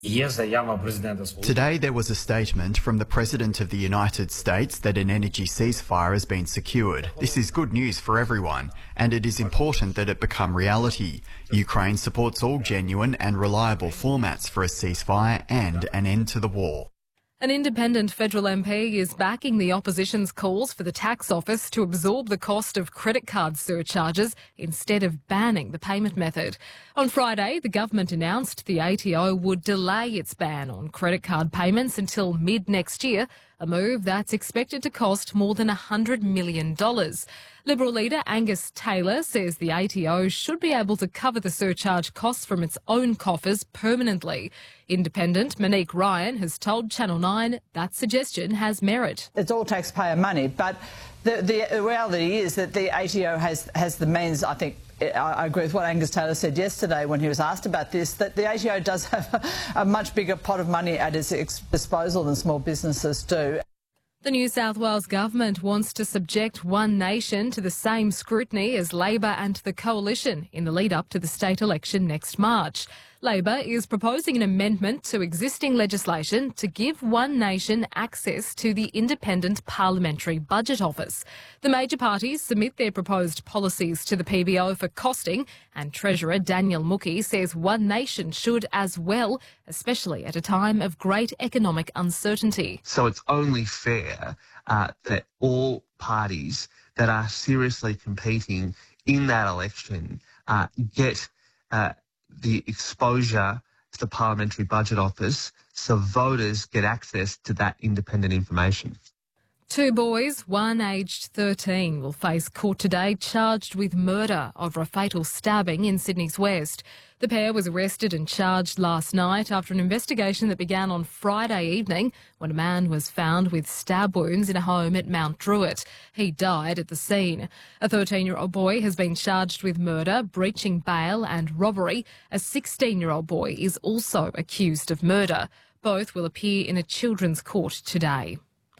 Today there was a statement from the President of the United States that an energy ceasefire has been secured. This is good news for everyone, and it is important that it become reality. Ukraine supports all genuine and reliable formats for a ceasefire and an end to the war. An independent federal MP is backing the opposition's calls for the tax office to absorb the cost of credit card surcharges instead of banning the payment method. On Friday, the government announced the ATO would delay its ban on credit card payments until mid-next year, a move that's expected to cost more than $100 million. Liberal leader Angus Taylor says the ATO should be able to cover the surcharge costs from its own coffers permanently. Independent Monique Ryan has told Channel 9 that suggestion has merit. It's all taxpayer money, but the reality is that the ATO has the means, I think. I agree with what Angus Taylor said yesterday when he was asked about this, that the ATO does have a much bigger pot of money at its disposal than small businesses do. The New South Wales government wants to subject One Nation to the same scrutiny as Labor and the Coalition in the lead-up to the state election next March. Labor is proposing an amendment to existing legislation to give One Nation access to the Independent Parliamentary Budget Office. The major parties submit their proposed policies to the PBO for costing, and Treasurer Daniel Mookhey says One Nation should as well, especially at a time of great economic uncertainty. So it's only fair that all parties that are seriously competing in that election get the exposure to the Parliamentary Budget Office so voters get access to that independent information. Two boys, one aged 13, will face court today charged with murder over a fatal stabbing in Sydney's West. The pair was arrested and charged last night after an investigation that began on Friday evening when a man was found with stab wounds in a home at Mount Druitt. He died at the scene. A 13-year-old boy has been charged with murder, breaching bail and robbery. A 16-year-old boy is also accused of murder. Both will appear in a children's court today.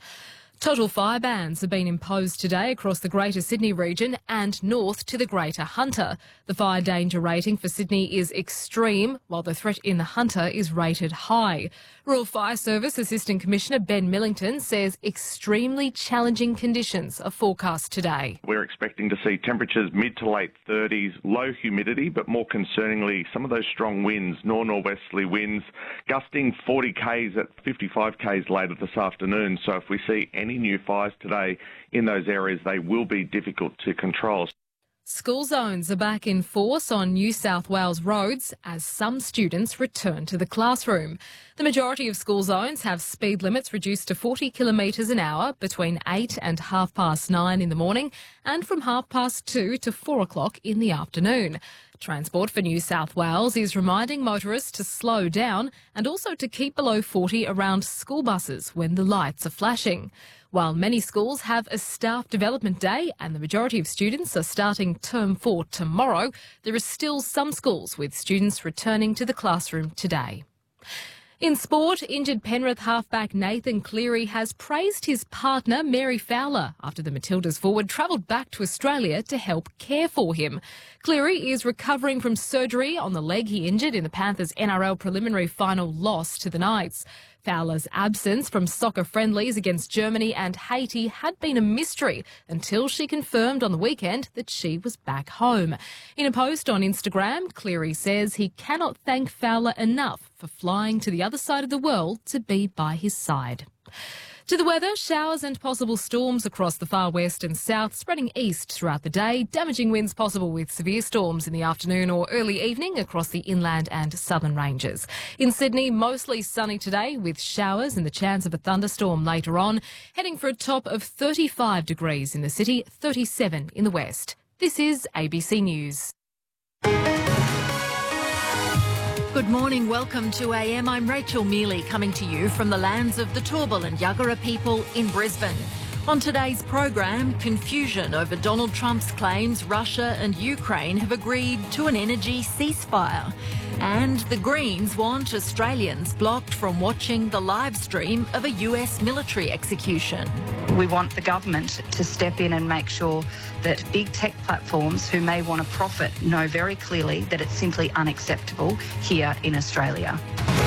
Total fire bans have been imposed today across the Greater Sydney region and north to the Greater Hunter. The fire danger rating for Sydney is extreme, while the threat in the Hunter is rated high. Royal Fire Service Assistant Commissioner Ben Millington says extremely challenging conditions are forecast today. We're expecting to see temperatures mid to late 30s, low humidity, but more concerningly, some of those strong winds, north-northwesterly winds, gusting 40 k's at 55 k's later this afternoon. So if we see any new fires today in those areas, they will be difficult to control. School zones are back in force on New South Wales roads as some students return to the classroom. The majority of school zones have speed limits reduced to 40 kilometres an hour between 8 and 9:30 in the morning and from 2:30 to 4 o'clock in the afternoon. Transport for New South Wales is reminding motorists to slow down and also to keep below 40 around school buses when the lights are flashing. While many schools have a staff development day and the majority of students are starting term 4 tomorrow, there are still some schools with students returning to the classroom today. In sport, injured Penrith halfback Nathan Cleary has praised his partner Mary Fowler after the Matildas forward travelled back to Australia to help care for him. Cleary is recovering from surgery on the leg he injured in the Panthers' NRL preliminary final loss to the Knights. Fowler's absence from soccer friendlies against Germany and Haiti had been a mystery until she confirmed on the weekend that she was back home. In a post on Instagram, Cleary says he cannot thank Fowler enough for flying to the other side of the world to be by his side. To the weather, showers and possible storms across the far west and south, spreading east throughout the day. Damaging winds possible with severe storms in the afternoon or early evening across the inland and southern ranges. In Sydney, mostly sunny today with showers and the chance of a thunderstorm later on. Heading for a top of 35 degrees in the city, 37 in the west. This is ABC News. Good morning, welcome to AM. I'm Rachel Mealy coming to you from the lands of the Turrbal and Yagara people in Brisbane. On today's program, confusion over Donald Trump's claims Russia and Ukraine have agreed to an energy ceasefire. And the Greens want Australians blocked from watching the live stream of a US military execution. We want the government to step in and make sure that big tech platforms who may want to profit know very clearly that it's simply unacceptable here in Australia.